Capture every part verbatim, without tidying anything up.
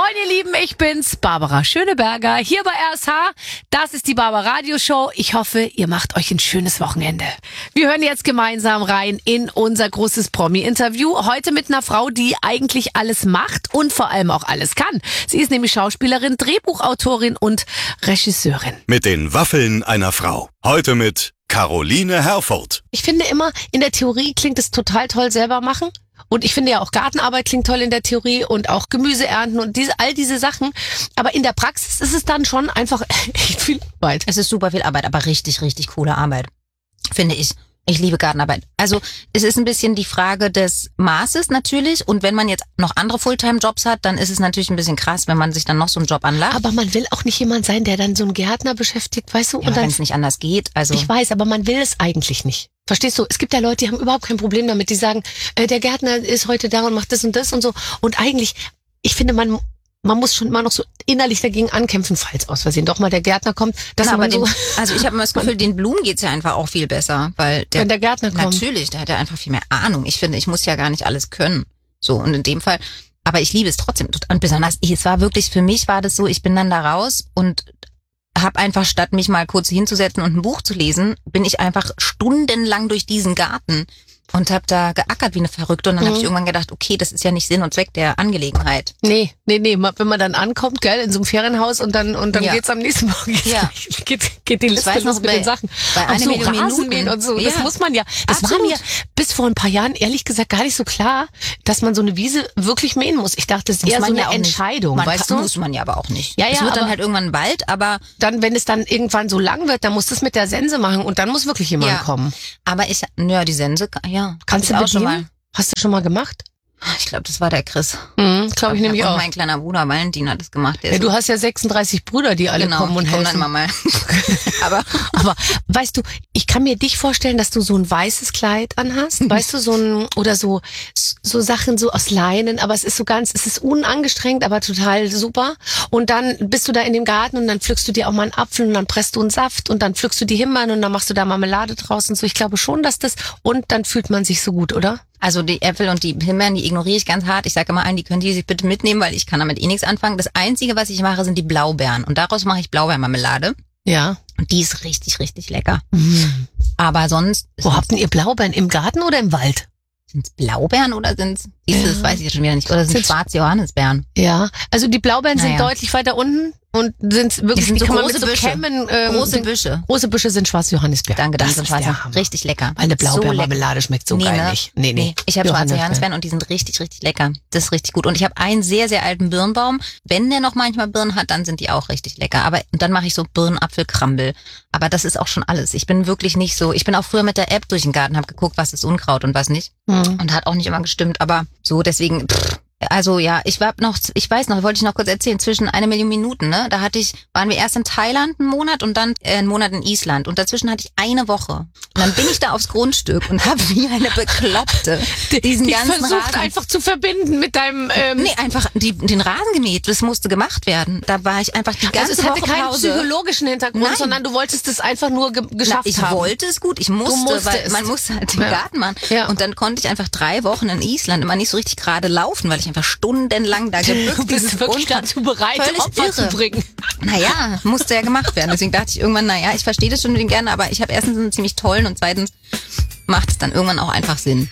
Moin ihr Lieben, ich bin's, Barbara Schöneberger, hier bei R S H. Das ist die Barbara Radioshow. Ich hoffe, ihr macht euch ein schönes Wochenende. Wir hören jetzt gemeinsam rein in unser großes Promi-Interview. Heute mit einer Frau, die eigentlich alles macht und vor allem auch alles kann. Sie ist nämlich Schauspielerin, Drehbuchautorin und Regisseurin. Mit den Waffeln einer Frau. Heute mit Caroline Herfurth. Ich finde immer, in der Theorie klingt es total toll, selber machen. Und ich finde ja auch Gartenarbeit klingt toll in der Theorie und auch Gemüse ernten und diese, all diese Sachen. Aber in der Praxis ist es dann schon einfach echt viel Arbeit. Es ist super viel Arbeit, aber richtig, richtig coole Arbeit, finde ich. Ich liebe Gartenarbeit. Also es ist ein bisschen die Frage des Maßes natürlich. Und wenn man jetzt noch andere Fulltime-Jobs hat, dann ist es natürlich ein bisschen krass, wenn man sich dann noch so einen Job anlacht. Aber man will auch nicht jemand sein, der dann so einen Gärtner beschäftigt, weißt du? Ja, wenn es nicht anders geht. Also ich weiß, aber man will es eigentlich nicht. Verstehst du? Es gibt ja Leute, die haben überhaupt kein Problem damit. Die sagen, äh, der Gärtner ist heute da und macht das und das und so. Und eigentlich, ich finde, man man muss schon immer noch so innerlich dagegen ankämpfen, falls aus Versehen doch mal der Gärtner kommt. Dass Na, man aber so dem, also ich habe immer das Gefühl, den Blumen geht's ja einfach auch viel besser, weil der, wenn der Gärtner kommt. Natürlich, der hat ja einfach viel mehr Ahnung. Ich finde, ich muss ja gar nicht alles können. So, und in dem Fall, aber ich liebe es trotzdem. Und besonders, es war wirklich, für mich war das so, ich bin dann da raus und habe einfach, statt mich mal kurz hinzusetzen und ein Buch zu lesen, bin ich einfach stundenlang durch diesen Garten und habe da geackert wie eine Verrückte. Und dann mhm. habe ich irgendwann gedacht, okay, das ist ja nicht Sinn und Zweck der Angelegenheit. Nee, nee, nee. Wenn man dann ankommt, gell, in so einem Ferienhaus und dann und dann ja. geht's am nächsten Morgen. Ja. geht, geht die Liste los mit bei, den Sachen. Bei auch eine so Million Rasenmähen Minuten. und so. Ja. Das muss man ja. Das Absolut. war mir bis vor ein paar Jahren ehrlich gesagt gar nicht so klar, dass man so eine Wiese wirklich mähen muss. Ich dachte, das ist muss eher so eine ja Entscheidung, man weißt kann, du? Muss man ja aber auch nicht. Ja, ja, es wird aber dann halt irgendwann ein Wald, aber dann, wenn es dann irgendwann so lang wird, dann muss das mit der Sense machen und dann muss wirklich jemand ja. kommen. Aber ich, ja, die Sense, ja, kannst du auch schon mal. Hast du schon mal gemacht? Ich glaube, das war der Chris. Mhm, glaube ich nämlich und auch. Mein kleiner Bruder Valentin hat das gemacht. Der Ja, du hast ja sechsunddreißig Brüder, die alle genau, kommen und die helfen. kommen dann immer mal. aber, aber weißt du, ich kann mir dich vorstellen, dass du so ein weißes Kleid anhast, weißt du, so ein oder so so Sachen so aus Leinen, aber es ist so ganz, es ist unangestrengt, aber total super. Und dann bist du da in dem Garten und dann pflückst du dir auch mal einen Apfel und dann presst du einen Saft und dann pflückst du die Himbeeren und dann machst du da Marmelade draus und so. Ich glaube schon, dass das und dann fühlt man sich so gut, oder? Also die Äpfel und die Himbeeren, die ignoriere ich ganz hart. Ich sage immer allen, die können die sich bitte mitnehmen, weil ich kann damit eh nichts anfangen. Das Einzige, was ich mache, sind die Blaubeeren. Und daraus mache ich Blaubeermarmelade. Ja. Und die ist richtig, richtig lecker. Mhm. Aber sonst... Wo habt denn ihr Blaubeeren? Im Garten oder im Wald? Sind's Blaubeeren oder sind's... Ja. Das weiß ich jetzt schon wieder nicht. Oder sind es schwarze Johannisbeeren? Ja, also die Blaubeeren naja. sind deutlich weiter unten. Und sind wirklich, sind so kann man große mit so Büsche. Kämmen, ähm, große sind, Büsche. Große Büsche sind schwarze Johannisbeeren. Danke, danke. Das sind ist schwarze. Richtig lecker. Eine Blaubeermarmelade so schmeckt so nee, geil ne? nicht. Nee, nee. nee. Ich habe schwarze Johannisbeeren und die sind richtig, richtig lecker. Das ist richtig gut. Und ich habe einen sehr, sehr alten Birnbaum. Wenn der noch manchmal Birnen hat, dann sind die auch richtig lecker. Aber und dann mache ich so Birnenapfelkrambel. Aber das ist auch schon alles. Ich bin wirklich nicht so. Ich bin auch früher mit der App durch den Garten, habe geguckt, was ist Unkraut und was nicht. Mhm. Und hat auch nicht immer gestimmt. Aber so, deswegen... Pff. Also ja, ich war noch, ich weiß noch, wollte ich noch kurz erzählen, zwischen eine Million Minuten, ne? Da hatte ich, waren wir erst in Thailand einen Monat und dann äh, einen Monat in Island und dazwischen hatte ich eine Woche. Und dann bin ich da aufs Grundstück und habe wie eine Bekloppte diesen die ganzen versucht Rasen einfach zu verbinden mit deinem ähm nee, einfach die, den Rasen gemäht. Das musste gemacht werden. Da war ich einfach die ganze also es hatte Woche keinen Pause. psychologischen Hintergrund, Nein. sondern du wolltest es einfach nur ge geschafft Na, ich haben. Ich wollte es gut, ich musste, musstest. weil man muss halt den ja. Garten machen. Ja. Und dann konnte ich einfach drei Wochen in Island immer nicht so richtig gerade laufen, weil ich einfach stundenlang da gebückt Du bist wirklich dazu bereit, Opfer irre. zu bringen. Naja, musste ja gemacht werden. Deswegen dachte ich irgendwann, naja, ich verstehe das schon mit dem gerne, aber ich habe erstens einen ziemlich tollen und zweitens macht es dann irgendwann auch einfach Sinn.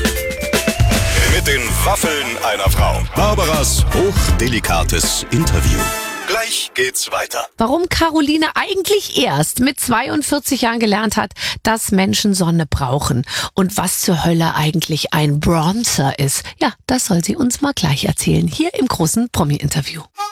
Mit den Waffeln einer Frau. Barbaras hochdelikates Interview. Gleich geht's weiter. Warum Caroline eigentlich erst mit zweiundvierzig Jahren gelernt hat, dass Menschen Sonne brauchen und was zur Hölle eigentlich ein Bronzer ist. Ja, das soll sie uns mal gleich erzählen, hier im großen Promi-Interview.